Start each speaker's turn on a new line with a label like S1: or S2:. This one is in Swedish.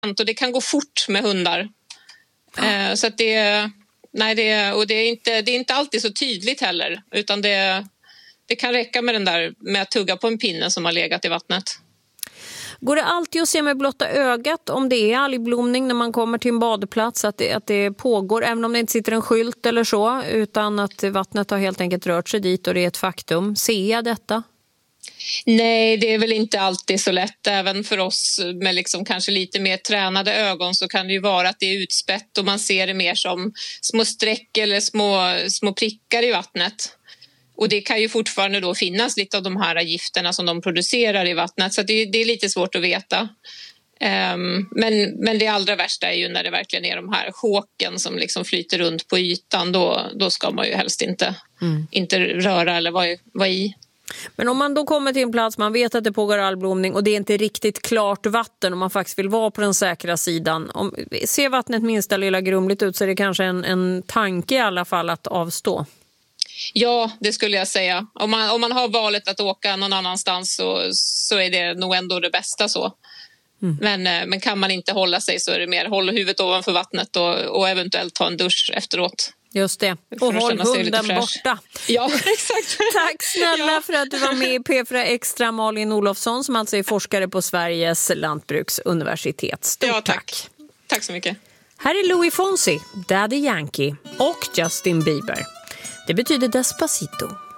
S1: och det kan gå fort med hundar. Så att det är inte alltid så tydligt heller, utan det kan räcka med att tugga på en pinne som har legat i vattnet.
S2: Går det alltid att se med blotta ögat om det är algblomning när man kommer till en badplats, att det pågår, även om det inte sitter en skylt eller så, utan att vattnet har helt enkelt rört sig dit och det är ett faktum? Ser jag detta?
S1: Nej, det är väl inte alltid så lätt. Även för oss med liksom kanske lite mer tränade ögon så kan det ju vara att det är utspätt och man ser det mer som små streck eller små prickar i vattnet. Och det kan ju fortfarande då finnas lite av de här gifterna som de producerar i vattnet, så det är lite svårt att veta. Men det allra värsta är ju när det verkligen är de här sjåken som liksom flyter runt på ytan. Då ska man ju helst inte röra eller vara i.
S2: Men om man då kommer till en plats, man vet att det pågår algblomning och det är inte riktigt klart vatten och man faktiskt vill vara på den säkra sidan. Ser vattnet minsta lilla grumligt ut så är det kanske en tanke i alla fall att avstå.
S1: Ja, det skulle jag säga. Om man har valet att åka någon annanstans så är det nog ändå det bästa så. Men kan man inte hålla sig så är det mer håll huvudet ovanför vattnet och eventuellt ta en dusch efteråt.
S2: Just det. Och håll hunden borta.
S1: Ja, exakt.
S2: Tack snälla för att du var med i P4 Extra, Malin Olofsson, som alltså är forskare på Sveriges lantbruksuniversitet. Stort tack.
S1: Tack så mycket.
S2: Här är Louis Fonsi, Daddy Yankee och Justin Bieber. Det betyder Despacito.